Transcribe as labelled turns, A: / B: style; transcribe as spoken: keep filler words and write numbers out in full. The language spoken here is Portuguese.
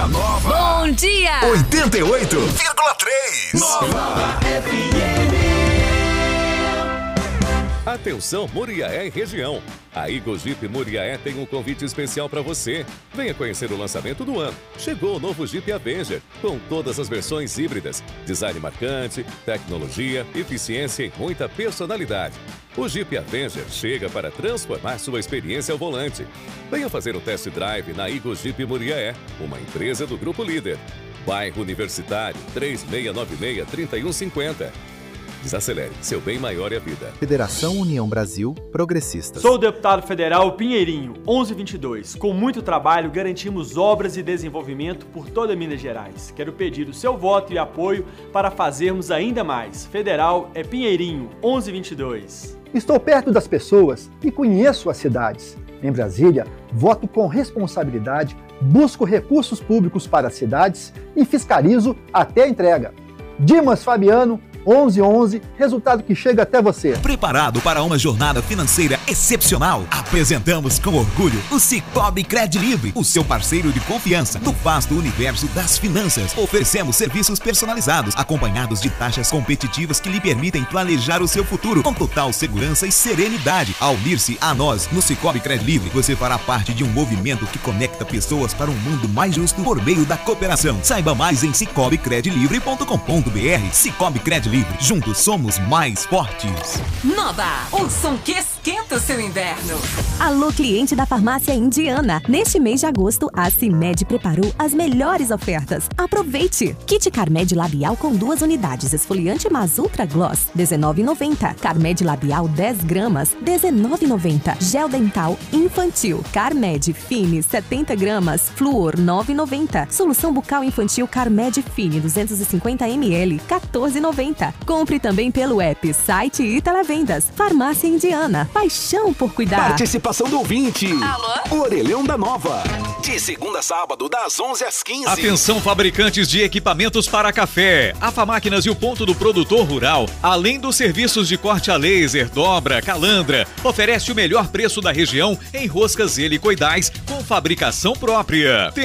A: na Nova.
B: Bom dia!
A: oitenta e oito vírgula três. Nova F M.
C: Atenção Muriaé e região. A Eagle Jeep Muriaé tem um convite especial para você. Venha conhecer o lançamento do ano. Chegou o novo Jeep Avenger, com todas as versões híbridas, design marcante, tecnologia, eficiência e muita personalidade. O Jeep Avenger chega para transformar sua experiência ao volante. Venha fazer o test drive na Eagle Jeep Muriaé, uma empresa do Grupo Líder. Bairro Universitário, três seis nove seis, três um cinco zero. Desacelere, seu bem maior é a vida.
D: Federação União Brasil Progressistas.
E: Sou o deputado federal Pinheirinho, onze vinte e dois. Com muito trabalho, garantimos obras e desenvolvimento por toda Minas Gerais. Quero pedir o seu voto e apoio para fazermos ainda mais. Federal é Pinheirinho, onze vinte e dois.
F: Estou perto das pessoas e conheço as cidades. Em Brasília, voto com responsabilidade, busco recursos públicos para as cidades e fiscalizo até a entrega. Dimas Fabiano, onze onze, resultado que chega até você.
G: Preparado para uma jornada financeira excepcional? Apresentamos com orgulho o Sicoob Cred Livre, o seu parceiro de confiança no vasto universo das finanças. Oferecemos serviços personalizados, acompanhados de taxas competitivas que lhe permitem planejar o seu futuro com total segurança e serenidade. Ao unir-se a nós no Sicoob Cred Livre, você fará parte de um movimento que conecta pessoas para um mundo mais justo por meio da cooperação. Saiba mais em cicobi cred livre ponto com ponto b r. Sicoob Cred Livre. Juntos somos mais fortes.
B: Nova, o som que esquenta o seu inverno.
H: Alô, cliente da Farmácia Indiana. Neste mês de agosto, a CIMED preparou as melhores ofertas. Aproveite! Kit Carmed Labial com duas unidades. Esfoliante Mas Ultra Gloss, dezenove reais e noventa centavos. Carmed Labial dez gramas, dezenove reais e noventa centavos. Gel dental infantil. Carmed Fine, setenta gramas. Fluor, nove reais e noventa centavos. Solução bucal infantil Carmed Fine, duzentos e cinquenta mililitros, quatorze reais e noventa centavos. Compre também pelo app, site e televendas. Farmácia Indiana. Paixão por cuidar.
A: Participação do ouvinte.
B: Alô?
A: Orelhão da Nova. De segunda a sábado, das onze às quinze.
I: Atenção, fabricantes de equipamentos para café. A Famáquinas e o Ponto do Produtor Rural, além dos serviços de corte a laser, dobra, calandra, oferece o melhor preço da região em roscas helicoidais com fabricação própria.